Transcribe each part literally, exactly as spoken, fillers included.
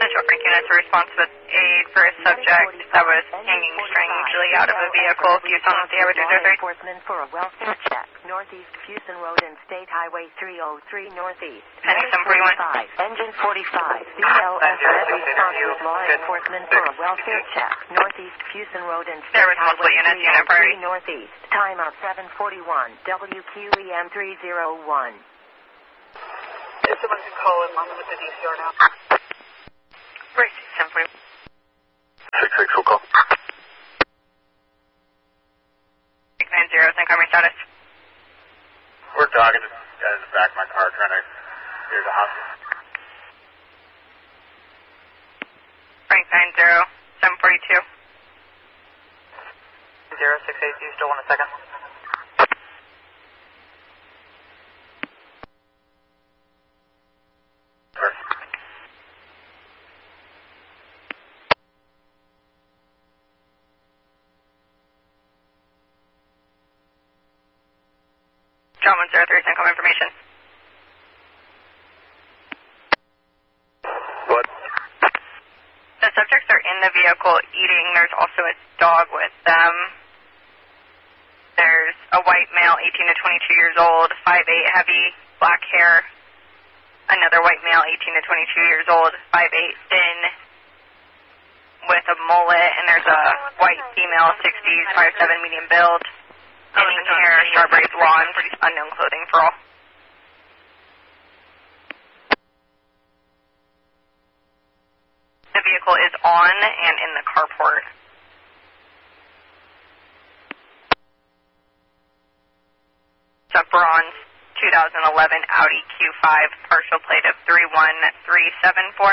Central Creek units to respond to aid for a subject that was hanging strangely out of a vehicle. Houston, Sierra two zero three. Enforcement for a welfare check. Northeast Fuson Road and State Highway three oh three Northeast. Pending seven forty-one. Engine forty-five. B L S responsive law enforcement for a welfare check. Northeast Fuson Road and State There was multiple Highway units, three unit oh three priority. Northeast. Time of seven forty-one. W Q E M three oh one. If someone can call in, I'm with the D C R now. Right, seven forty-one. six six, we'll call. six nine zero, incoming status. We're talking to guys in the back of my car trying to get to the hospital. Frank nine zero, seven forty-two. zero six eight, do you still want a second? Sure. John one zero three, incoming information. What? The subjects are in the vehicle eating. There's also a dog with them. There's a white male, eighteen to twenty-two years old, five eight, heavy, black hair. Another white male, eighteen to twenty-two years old, five eight, thin, with a mullet. And there's a white female, sixties, five seven, medium build, thinning hair, sharp braids, blonde, unknown clothing for all. The vehicle is on and in the carport. It's a bronze two thousand eleven Audi Q five, partial plate of three one three seven four.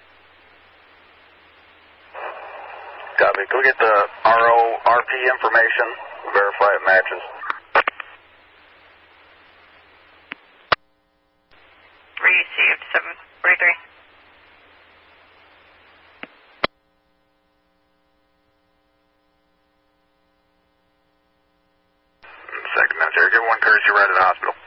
Copy. Go get the R O R P information, verify it matches. Received seven forty-three. Second military, give one courtesy ride to the hospital.